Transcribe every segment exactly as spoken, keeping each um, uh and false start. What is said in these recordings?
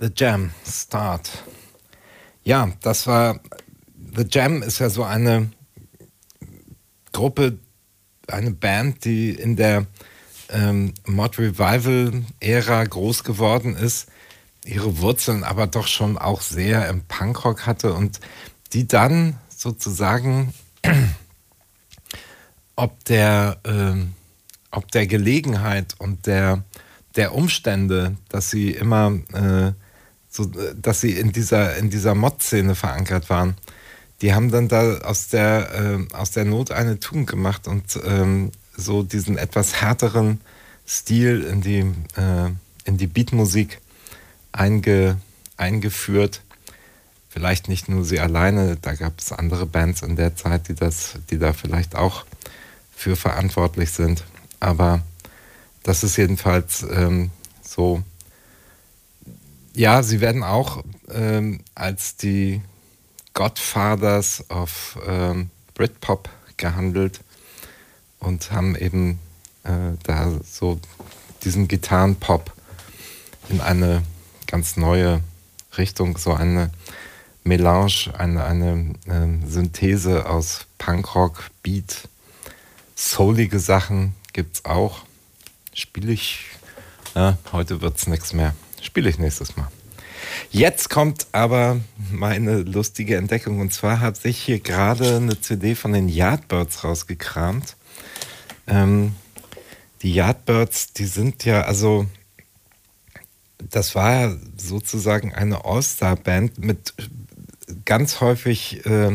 The Jam, Start. Ja, das war, The Jam ist ja so eine Gruppe, eine Band, die in der ähm, Mod Revival-Ära groß geworden ist, ihre Wurzeln aber doch schon auch sehr im Punkrock hatte und die dann sozusagen ob der, äh, ob der Gelegenheit und der, der Umstände, dass sie immer, äh, so, dass sie in dieser, in dieser Mod-Szene verankert waren, die haben dann da aus der, äh, aus der Not eine Tugend gemacht und ähm, so diesen etwas härteren Stil in die, äh, in die Beatmusik einge, eingeführt. Vielleicht nicht nur sie alleine, da gab es andere Bands in der Zeit, die das, die da vielleicht auch für verantwortlich sind. Aber das ist jedenfalls ähm, so. Ja, sie werden auch ähm, als die Godfathers of ähm, Britpop gehandelt und haben eben äh, da so diesen Gitarrenpop in eine ganz neue Richtung, so eine Melange, eine, eine äh, Synthese aus Punkrock, Beat, soulige Sachen gibt's auch. Spiele ich, ja, heute wird's nichts mehr. Spiele ich nächstes Mal. Jetzt kommt aber meine lustige Entdeckung. Und zwar habe ich hier gerade eine C D von den Yardbirds rausgekramt. Ähm, die Yardbirds, die sind ja, also das war ja sozusagen eine All-Star-Band mit ganz häufig äh, äh,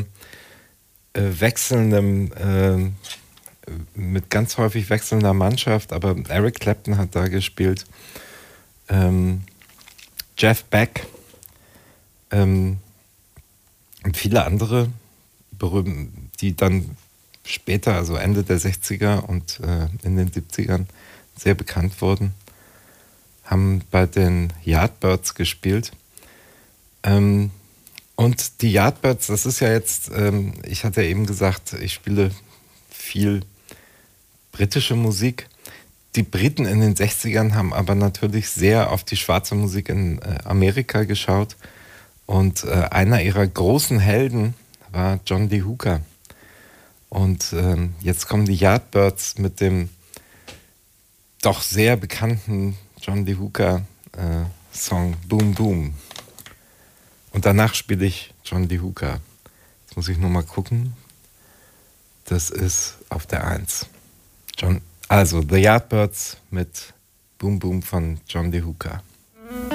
wechselndem, äh, mit ganz häufig wechselnder Mannschaft, aber Eric Clapton hat da gespielt, ähm, Jeff Beck ähm, und viele andere berühmte, die dann später, also Ende der sechziger und äh, in den siebzigern sehr bekannt wurden, haben bei den Yardbirds gespielt. Ähm, und die Yardbirds, das ist ja jetzt, ähm, ich hatte ja eben gesagt, ich spiele viel britische Musik. Die Briten in den sechzigern haben aber natürlich sehr auf die schwarze Musik in äh, Amerika geschaut. Und äh, einer ihrer großen Helden war John Lee Hooker. Und ähm, jetzt kommen die Yardbirds mit dem doch sehr bekannten John Lee Hooker äh, Song Boom Boom. Und danach spiele ich John Lee Hooker. Jetzt muss ich nur mal gucken. Das ist auf der Eins. John, also The Yardbirds mit Boom Boom von John Lee Hooker.